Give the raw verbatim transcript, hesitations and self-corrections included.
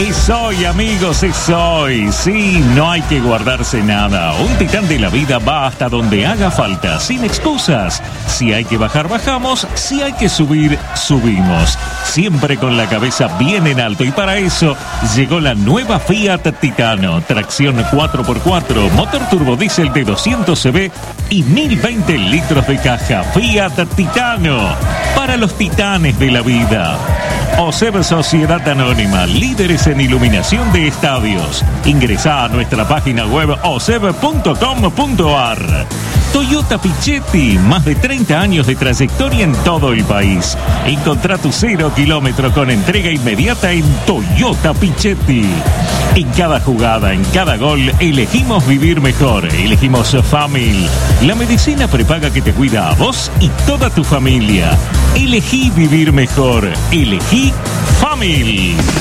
Es hoy, amigos, es hoy. Sí, no hay que guardarse nada. Un Titán de la vida va hasta donde haga falta, sin excusas. Si hay que bajar, bajamos. Si hay que subir, subimos. Siempre con la cabeza bien en alto. Y para eso llegó la nueva Fiat Titano. Tracción cuatro por cuatro, motor turbodiesel de doscientos caballos y mil veinte litros de caja. Fiat Titano. Para los titanes de la vida. OSEB Sociedad Anónima, líderes en iluminación de estadios. Ingresá a nuestra página web oseb punto com punto ar. Toyota Pichetti, más de treinta años de trayectoria en todo el país. Encontrá tu cero kilómetro con entrega inmediata en Toyota Pichetti. En cada jugada, en cada gol, elegimos vivir mejor. Elegimos Famil, la medicina prepaga que te cuida a vos y toda tu familia. Elegí vivir mejor. Elegí Famil.